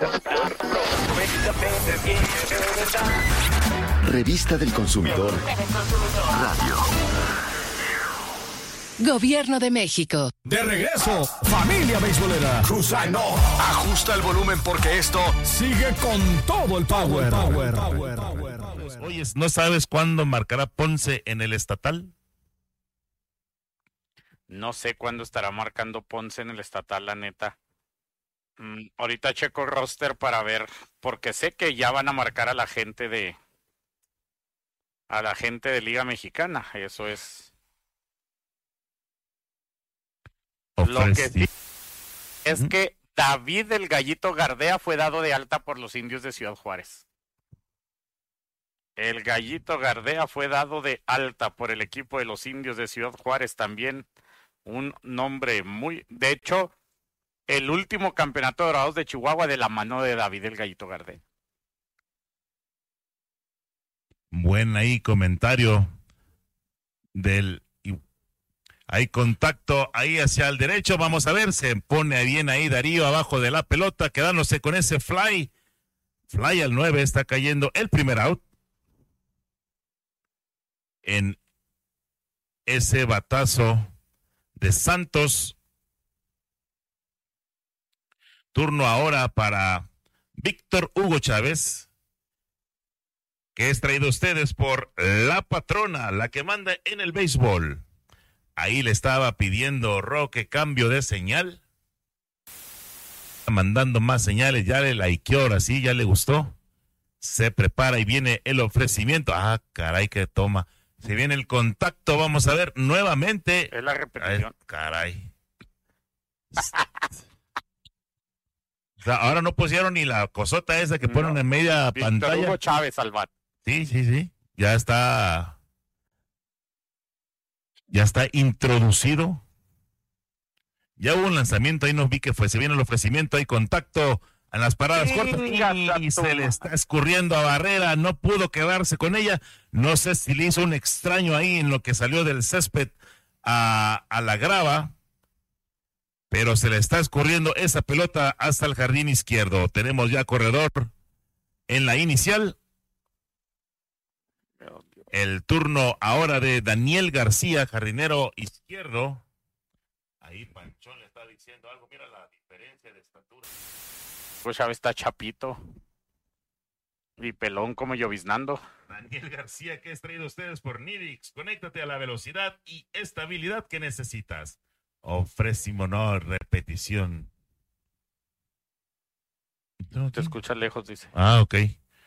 Revista del Consumidor Radio. Gobierno de México. De regreso, familia beisbolera. Ajusta el volumen porque esto Sigue con todo el power. Oye, ¿no sabes cuándo marcará Ponce en el estatal? No sé cuándo estará marcando Ponce en el estatal, la neta. Ahorita checo roster para ver, porque sé que ya van a marcar a la gente de Liga Mexicana. Eso es. Lo que sí es que David el Gallito Gardea fue dado de alta por los Indios de Ciudad Juárez. El Gallito Gardea fue dado de alta por el equipo de los Indios de Ciudad Juárez. También un nombre muy... De hecho, el último campeonato de Dorados de Chihuahua de la mano de David el Gallito Gardea. Buen ahí comentario del... Hay contacto ahí hacia el derecho, vamos a ver, se pone bien ahí Darío abajo de la pelota, quedándose con ese fly al 9, está cayendo el primer out. En ese batazo de Santos. Turno ahora para Víctor Hugo Chávez, que es traído a ustedes por La Patrona, la que manda en el béisbol. Ahí le estaba pidiendo Roque cambio de señal. Mandando más señales, ya le likeó, ahora sí, ya le gustó. Se prepara y viene el ofrecimiento. Ah, caray, que toma. Se viene el contacto, vamos a ver nuevamente. Es la repetición. Ay, caray. O sea, ahora no pusieron ni la cosota esa que ponen en media pantalla. Víctor Hugo Chávez al bat. Sí. Ya está introducido. Ya hubo un lanzamiento, ahí no vi que fue. Se viene el ofrecimiento, hay contacto en las paradas cortas y se le está escurriendo a Barrera, no pudo quedarse con ella. No sé si le hizo un extraño ahí en lo que salió del césped a la grava, pero se le está escurriendo esa pelota hasta el jardín izquierdo. Tenemos ya corredor en la inicial. El turno ahora de Daniel García, jardinero izquierdo. Ahí Panchón le está diciendo algo. Mira la diferencia de estatura. Pues Chávez está chapito. Y pelón como lloviznando. Daniel García, que es traído a ustedes por Nidix. Conéctate a la velocidad y estabilidad que necesitas. Ofrecimos, no, repetición. Te escucha lejos, dice. Ah, ok.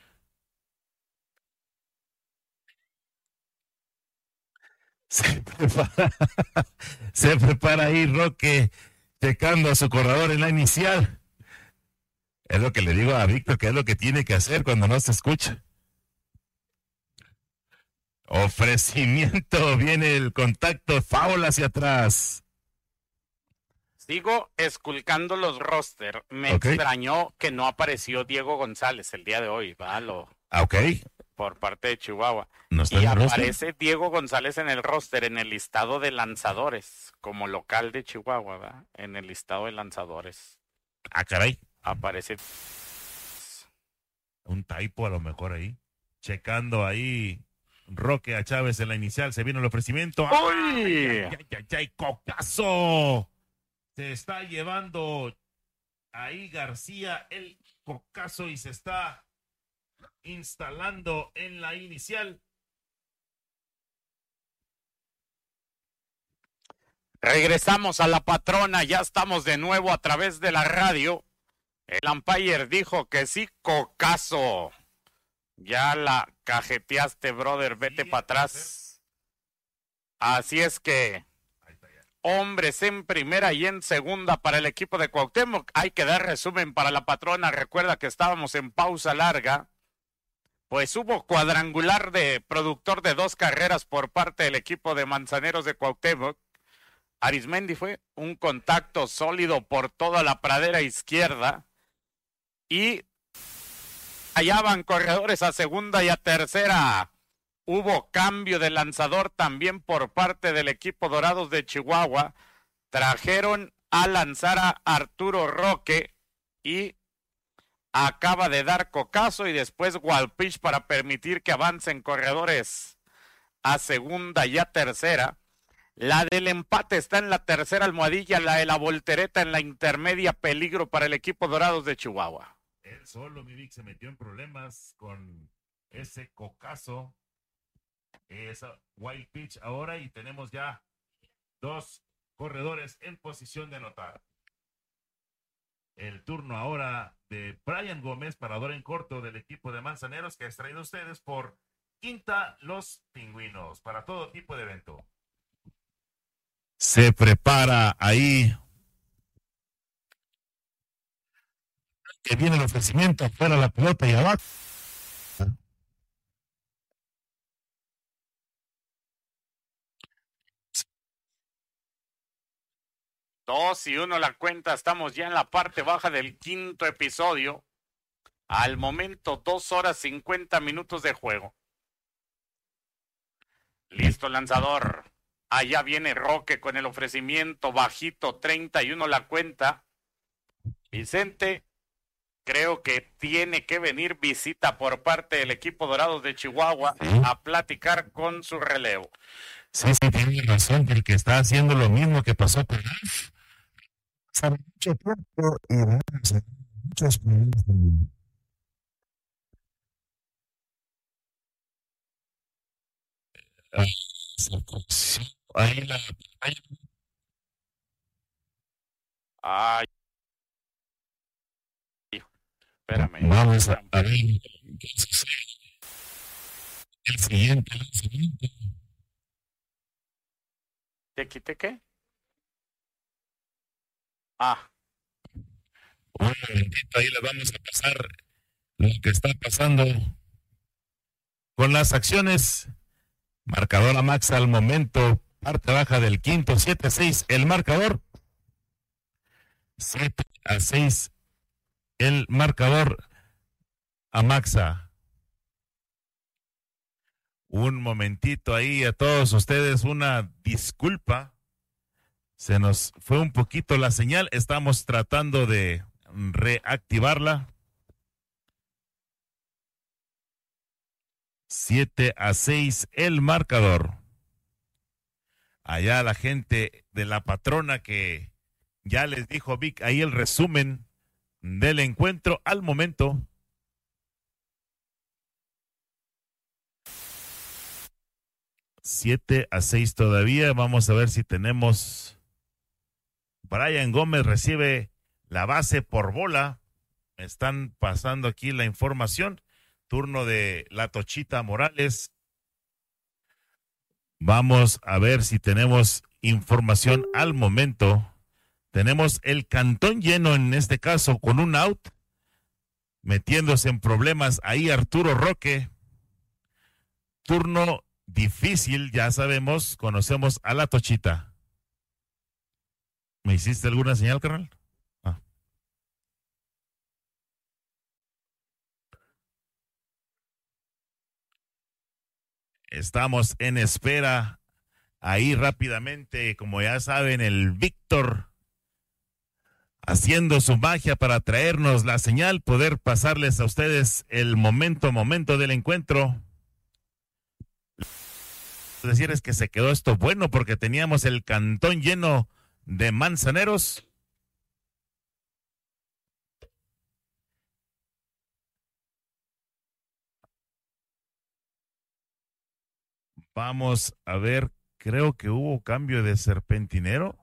Se prepara ahí Roque, checando a su corredor en la inicial. Es lo que le digo a Víctor, que es lo que tiene que hacer cuando no se escucha. Ofrecimiento, viene el contacto, foul hacia atrás. Sigo esculcando los roster. Me extrañó que no apareció Diego González el día de hoy, ¿vale? Ok. Por parte de Chihuahua. ¿No está y en el aparece roster? Diego González en el roster, en el listado de lanzadores, como local de Chihuahua, ¿verdad? En el listado de lanzadores. Ah, caray. Aparece. Un typo a lo mejor ahí. Checando ahí Roque a Chávez en la inicial. Se vino el ofrecimiento. ¡Uy! ¡Ay, cocazo! Se está llevando ahí García el cocazo y se está instalando en la inicial. Regresamos a La Patrona, ya estamos de nuevo a través de la radio. El umpire dijo que sí, cocazo. Ya la cajeteaste, brother, vete para atrás. Así es que, hombres en primera y en segunda para el equipo de Cuauhtémoc. Hay que dar resumen para La Patrona. Recuerda que estábamos en pausa larga. Pues hubo cuadrangular de productor de 2 carreras por parte del equipo de Manzaneros de Cuauhtémoc. Arismendi fue un contacto sólido por toda la pradera izquierda. Y hallaban corredores a segunda y a tercera. Hubo cambio de lanzador también por parte del equipo Dorados de Chihuahua. Trajeron a lanzar a Arturo Roque y acaba de dar cocazo y después wild pitch para permitir que avancen corredores a segunda y a tercera. La del empate está en la tercera almohadilla, la de la voltereta en la intermedia, peligro para el equipo Dorados de Chihuahua. Él solo, mi Vic, se metió en problemas con ese cocazo, esa wild pitch ahora, y tenemos ya 2 corredores en posición de anotar. El turno ahora de Brian Gómez, parador en corto del equipo de Manzaneros, que ha extraído ustedes por Quinta Los Pingüinos, para todo tipo de evento. Se prepara ahí. Que viene el ofrecimiento, fuera la pelota y abajo. 2-1 la cuenta, estamos ya en la parte baja del quinto episodio. Al momento 2 horas 50 minutos de juego. Listo el lanzador. Allá viene Roque con el ofrecimiento bajito, 31 la cuenta. Vicente, creo que tiene que venir visita por parte del equipo Dorados de Chihuahua a platicar con su relevo. Sí, tiene razón, porque está haciendo lo mismo que pasó con Alf. Sabe mucho tiempo y muchos problemas también. Ahí la... Ay. Espérame. Vamos a ver qué sucede. El siguiente lanzamiento. ¿Te quité qué? Ah. Un momentito, ahí le vamos a pasar lo que está pasando con las acciones. Marcador a Max al momento, parte baja del quinto, 7-6 el marcador. 7-6 el marcador a Maxa. Un momentito ahí a todos ustedes, una disculpa. Se nos fue un poquito la señal, estamos tratando de reactivarla. 7-6 el marcador. Allá la gente de la patrona que ya les dijo Vic, ahí el resumen del encuentro al momento. 7-6 todavía. Vamos a ver si tenemos. Brian Gómez recibe la base por bola. Me están pasando aquí la información. Turno de la Tochita Morales. Vamos a ver si tenemos información al momento. Tenemos el cantón lleno en este caso con un out. Metiéndose en problemas ahí Arturo Roque. Turno difícil, ya sabemos, conocemos a la Tochita. ¿Me hiciste alguna señal, carnal? Ah. Estamos en espera. Ahí rápidamente, como ya saben, el Víctor haciendo su magia para traernos la señal, poder pasarles a ustedes el momento del encuentro. Decir es que se quedó esto bueno porque teníamos el cantón lleno de manzaneros. Vamos a ver, creo que hubo cambio de serpentinero.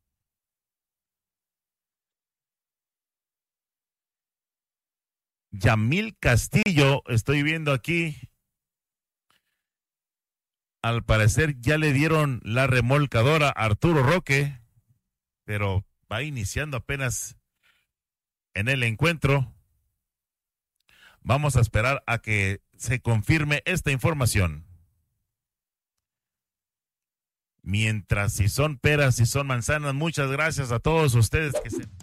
Yamil Castillo, estoy viendo aquí. Al parecer ya le dieron la remolcadora a Arturo Roque, pero va iniciando apenas en el encuentro. Vamos a esperar a que se confirme esta información. Mientras, si son peras, si son manzanas, muchas gracias a todos ustedes que se...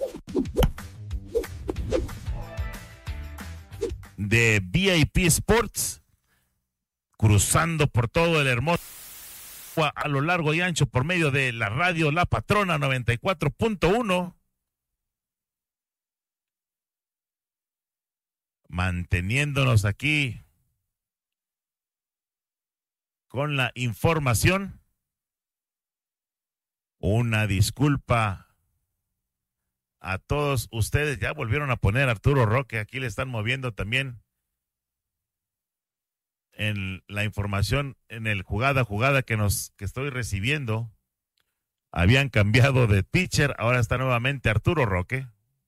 de VIP Sports, cruzando por todo el hermoso a lo largo y ancho por medio de la radio La Patrona 94.1. manteniéndonos aquí con la información. Una disculpa a todos ustedes. Ya volvieron a poner a Arturo Roque. Aquí le están moviendo también en la información, en el jugada que estoy recibiendo. Habían cambiado de pitcher. Ahora está nuevamente Arturo Roque.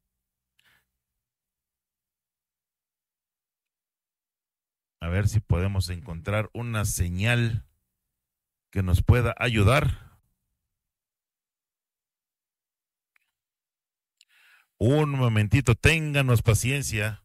A ver si podemos encontrar una señal que nos pueda ayudar. Un momentito, ténganos paciencia.